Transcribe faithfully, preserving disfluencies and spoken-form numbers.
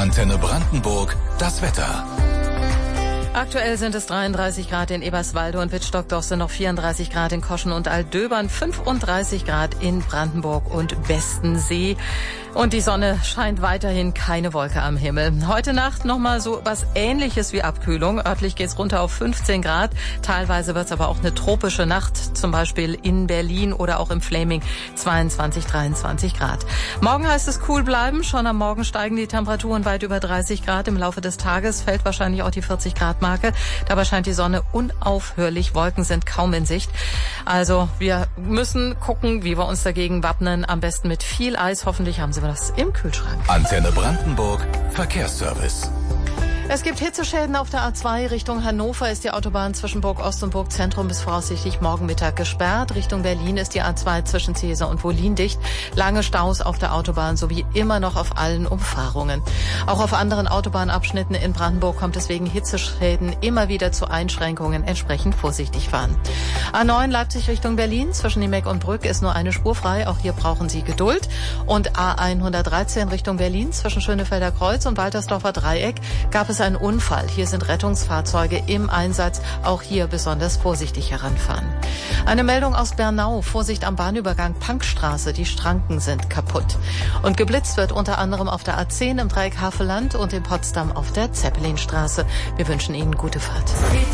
Antenne Brandenburg, das Wetter. Aktuell sind es dreiunddreißig Grad in Eberswalde und Wittstock-Dosse, noch vierunddreißig Grad in Koschen und Altdöbern, fünfunddreißig Grad in Brandenburg und Westensee. Und die Sonne scheint weiterhin, keine Wolke am Himmel. Heute Nacht nochmal so was Ähnliches wie Abkühlung. Örtlich geht's runter auf fünfzehn Grad. Teilweise wird's aber auch eine tropische Nacht, zum Beispiel in Berlin oder auch im Fläming zweiundzwanzig, dreiundzwanzig Grad. Morgen heißt es cool bleiben. Schon am Morgen steigen die Temperaturen weit über dreißig Grad. Im Laufe des Tages fällt wahrscheinlich auch die vierzig Grad Marke. Dabei scheint die Sonne unaufhörlich. Wolken sind kaum in Sicht. Also wir müssen gucken, wie wir uns dagegen wappnen. Am besten mit viel Eis. Hoffentlich haben Sie das im Kühlschrank. Antenne Brandenburg, Verkehrsservice. Es gibt Hitzeschäden auf der A zwei. Richtung Hannover ist die Autobahn zwischen Burg Ost und Burg Zentrum bis voraussichtlich morgen Mittag gesperrt. Richtung Berlin ist die A zwei zwischen Cäsar und Wollin dicht. Lange Staus auf der Autobahn sowie immer noch auf allen Umfahrungen. Auch auf anderen Autobahnabschnitten in Brandenburg kommt es wegen Hitzeschäden immer wieder zu Einschränkungen. Entsprechend vorsichtig fahren. A neun Leipzig Richtung Berlin zwischen Niemeck und Brück ist nur eine Spur frei. Auch hier brauchen Sie Geduld. Und A hundertdreizehn Richtung Berlin zwischen Schönefelder Kreuz und Waltersdorfer Dreieck gab es ein Unfall. Hier sind Rettungsfahrzeuge im Einsatz. Auch hier besonders vorsichtig heranfahren. Eine Meldung aus Bernau. Vorsicht am Bahnübergang Punkstraße. Die Schranken sind kaputt. Und geblitzt wird unter anderem auf der A zehn im Dreieck Havelland und in Potsdam auf der Zeppelinstraße. Wir wünschen Ihnen gute Fahrt.